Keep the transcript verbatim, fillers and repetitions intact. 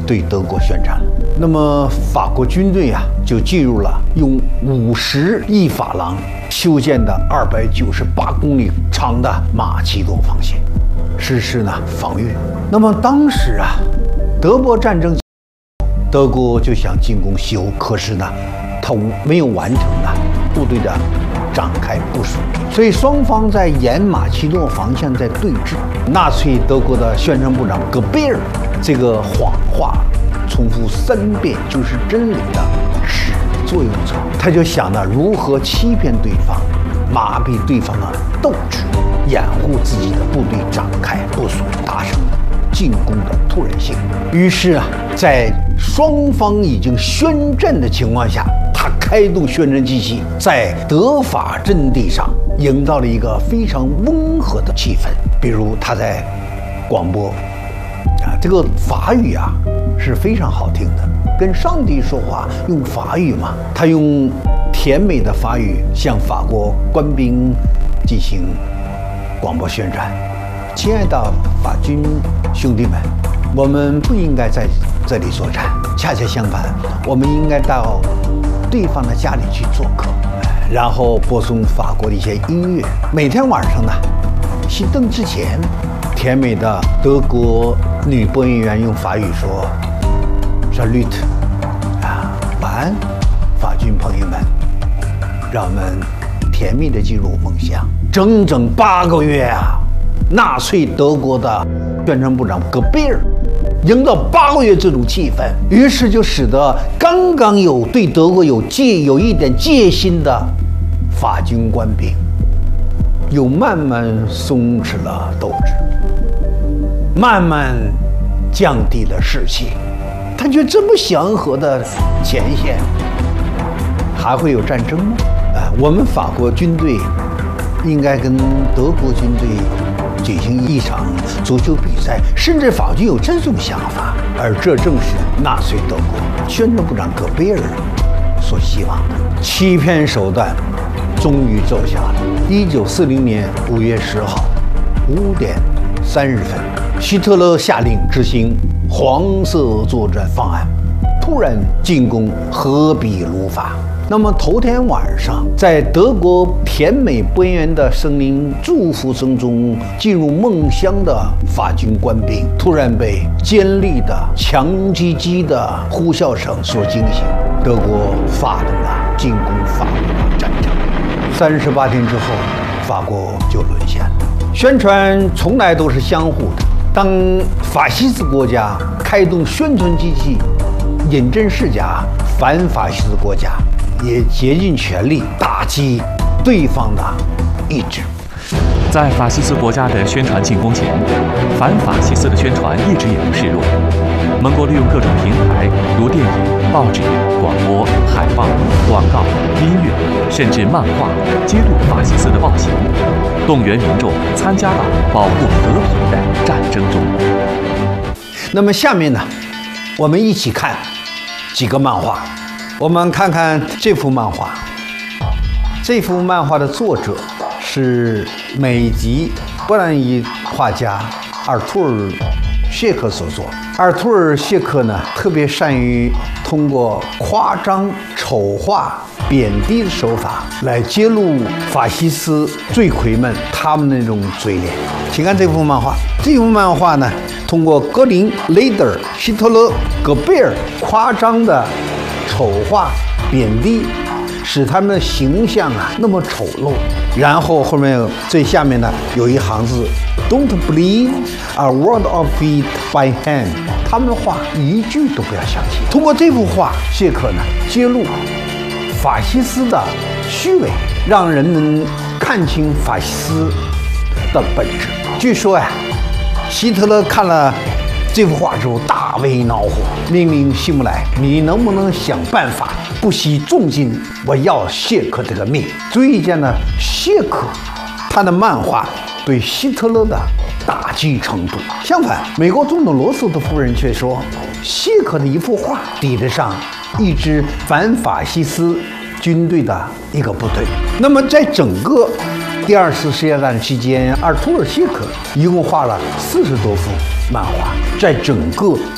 对德国宣战了。那么法国军队啊，就进入了用五十亿法郎修建的二百九十八公里长的马其顿防线，实施呢防御。那么当时啊，德波战争，德国就想进攻西欧，可是呢，他没有完成呢部队的展开部署，所以双方在沿马其顿防线在对峙。纳粹德国的宣传部长戈贝尔这个谎话重复三遍就是真理的始作俑者，他就想着如何欺骗对方，麻痹对方的斗志，掩护自己的部队展开部署，达成进攻的突然性。于是啊，在双方已经宣战的情况下，他开动宣传机器，在德法阵地上营造了一个非常温和的气氛。比如他在广播啊，这个法语啊是非常好听的，跟上帝说话用法语嘛，他用甜美的法语向法国官兵进行广播宣传：亲爱的法军兄弟们，我们不应该在这里作战，恰恰相反，我们应该到对方的家里去做客，然后播送法国的一些音乐。每天晚上呢，熄灯之前，甜美的德国女播音员用法语说 Salut 啊，晚安，法军朋友们，让我们甜蜜地进入梦乡。整整八个月啊，纳粹德国的宣传部长戈贝尔营造八个月这种气氛，于是就使得刚刚有对德国有戒有一点戒心的法军官兵，又慢慢松弛了斗志，慢慢降低了士气。他觉得这么祥和的前线，还会有战争吗？啊，我们法国军队应该跟德国军队举行一场足球比赛，甚至法军有这种想法，而这正是纳粹德国宣传部长戈贝尔所希望的。欺骗手段终于奏效了。一九四零年五月十号五点三十分，希特勒下令执行黄色作战方案，突然进攻荷比卢法。那么头天晚上，在德国甜美播音员的声音祝福声中进入梦乡的法军官兵，突然被尖利的强击机的呼啸声所惊醒。德国发动了进攻法国的战争。三十八天之后，法国就沦陷了。宣传从来都是相互的，当法西斯国家开动宣传机器引针世家，反法西斯国家也竭尽全力打击对方的意志。 在法西斯国家的宣传进攻前，反法西斯的宣传一直也不示弱。盟国利用各种平台，如电影、报纸、广播、海报、广告、音乐，甚至漫画，揭露法西斯的暴行，动员民众参加到保护和平的战争中。 那么下面呢，我们一起看几个漫画。我们看看这幅漫画。这幅漫画的作者是美籍波兰裔画家阿尔图尔·谢克所作。阿尔图尔·谢克呢，特别善于通过夸张、丑化、贬低的手法来揭露法西斯罪魁们他们那种嘴脸。请看这幅漫画。这幅漫画呢，通过格林、雷德尔、希特勒、戈贝尔夸张的丑化、贬低，使他们的形象啊那么丑陋。然后后面最下面呢有一行字 ，Don't believe a word of it by hand。他们的话一句都不要相信。通过这幅画，谢克呢揭露法西斯的虚伪，让人们看清法西斯的本质。据说呀、啊，希特勒看了这幅画之后大为恼火，命令希姆莱：“你能不能想办法不惜重金，我要谢克这个命？”足以见呢，谢克他的漫画对希特勒的打击程度。相反，美国总统罗斯福夫人却说，谢克的一幅画抵得上一支反法西斯军队的一个部队。那么，在整个第二次世界大战期间，阿尔图尔·谢克一共画了四十多幅漫画，在整个